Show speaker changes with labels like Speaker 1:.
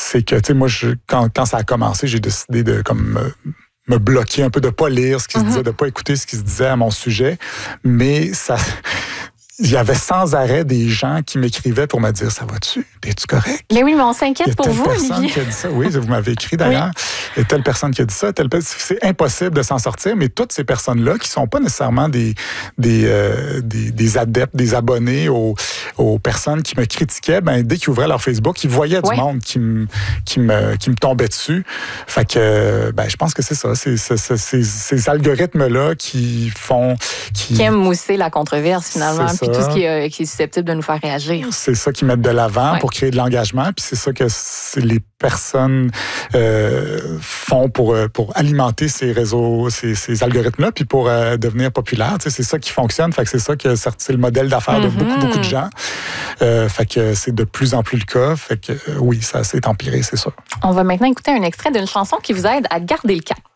Speaker 1: c'est que, tu sais, moi, quand ça a commencé, j'ai décidé de me bloquer un peu, de pas lire ce qui se disait, de pas écouter ce qui se disait à mon sujet. Mais il y avait sans arrêt des gens qui m'écrivaient pour me dire « Ça va-tu? T'es-tu correct? »
Speaker 2: Mais oui, mais on s'inquiète pour vous, Olivier.
Speaker 1: Il y a telle personne qui a dit ça. Oui, vous m'avez écrit d'ailleurs. Il y a telle personne qui a dit ça. C'est impossible de s'en sortir, mais toutes ces personnes-là, qui sont pas nécessairement des adeptes, des abonnés aux personnes qui me critiquaient, dès qu'ils ouvraient leur Facebook, ils voyaient du monde qui me tombait dessus. Fait que, je pense que c'est ça. C'est ces algorithmes-là qui
Speaker 2: aiment mousser la controverse, finalement, puis tout ce qui est susceptible de nous faire réagir.
Speaker 1: C'est ça qu'ils mettent de l'avant pour créer de l'engagement, puis c'est ça que les personnes font pour alimenter ces réseaux, ces algorithmes-là, puis pour devenir populaires. Tu sais, c'est ça qui fonctionne, fait que c'est ça que c'est le modèle d'affaires de beaucoup de gens. Fait que c'est de plus en plus le cas. Fait que oui, ça s'est empiré, c'est sûr.
Speaker 2: On va maintenant écouter un extrait d'une chanson qui vous aide à garder le cap.